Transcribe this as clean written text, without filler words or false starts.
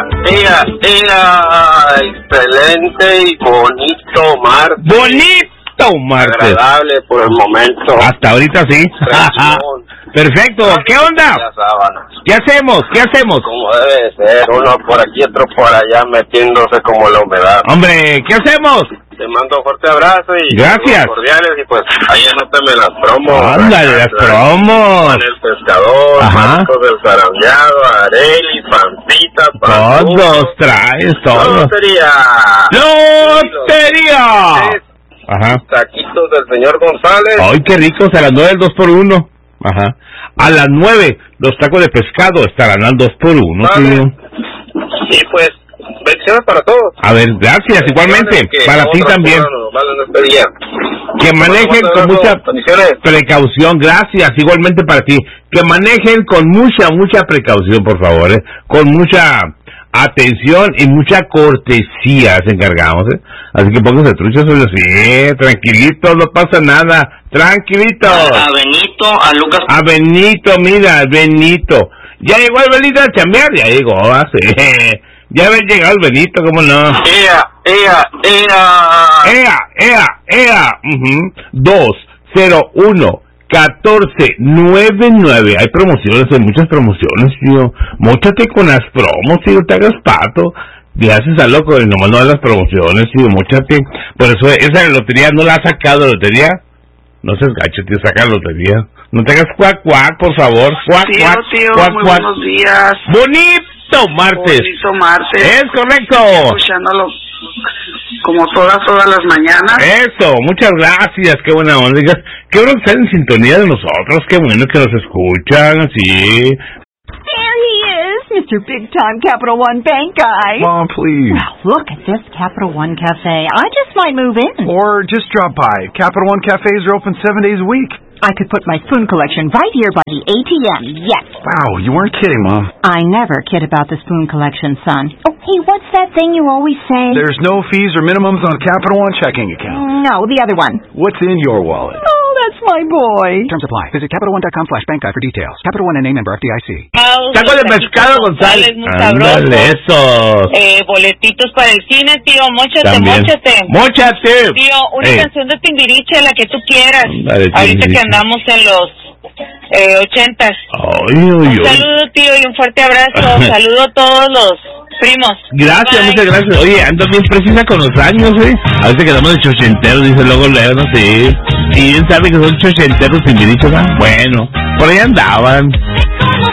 excelente y bonito martes. Bonito martes. Agradable por el momento. Hasta ahorita sí. Perfecto. ¿Qué onda? ¿Qué hacemos? Como debe ser, uno por aquí, otro por allá, metiéndose como la humedad. Hombre, ¿qué hacemos? Te mando un fuerte abrazo y gracias. Cordiales y pues ahí anótame las promos. Ándale, las promos. El pescador, Marcos del Zarandeado, Areli, Pampita, todos traes, todos. ¡Lotería! Ajá. Taquitos del señor González. Ay, qué ricos, a las 9 el 2x1. Ajá. A las 9 los tacos de pescado estarán al 2x1. Vale. Sí, pues. Bendiciones para todos. A ver, gracias, igualmente. Para ti también. Que manejen con mucha precaución. Gracias, igualmente para ti. Que manejen con mucha precaución, por favor. Con mucha atención y mucha cortesía, se encargamos. Así que pónganse truchas, tranquilitos, no pasa nada. Tranquilitos. A Benito, a Lucas. A Benito, mira, Benito. Ya llegó el Benito a chambear, ya llegó, sí. Ya había llegado el Benito, ¿cómo no? ¡Ea! 201-1499. Hay promociones, hay muchas promociones, tío. Móchate con las promos, tío, te hagas pato. Gracias a loco, y nomás no das las promociones, tío, móchate. Por eso, esa lotería no la ha sacado, lotería. No seas gacho, tío, saca la lotería. No te hagas cuac, por favor. Cuac, tío, muy buenos días. Bonito martes. Bonito martes. Es correcto. Escuchándolo como todas las mañanas. Eso, muchas gracias, qué buena onda. Qué bueno que están en sintonía de nosotros, qué bueno que nos escuchan, sí. There he is, Mr. Big Time Capital One Bank guy. Mom, please. Well, look at this Capital One Cafe. I just might move in. Or just drop by. Capital One cafes are open 7 days a week. I could put my spoon collection right here by the ATM, yes. Wow, you weren't kidding, Mom. I never kid about the spoon collection, son. Oh, hey, what's that thing you always say? There's no fees or minimums on Capital One checking account. No, the other one. What's in your wallet? Oh, that's my boy. Terms apply. Visit CapitalOne.com/bankguide for details. Capital One and member FDIC. Taco de pescado, González. Ándale, esos. Boletitos para el cine, tío. Móchate. Tío, una canción de Timbiriche, la que tú quieras. Ahorita que andamos en los 80s. Un saludo, tío, y un fuerte abrazo. Saludo a todos los primos. Gracias, bye. Muchas gracias. Oye, ando bien precisa con los años, Ahorita quedamos de chochenteros, dice luego Leo, no sé. ¿Quién sabe que son chochenteros Timbiriche, ¿verdad? Bueno, por ahí andaban.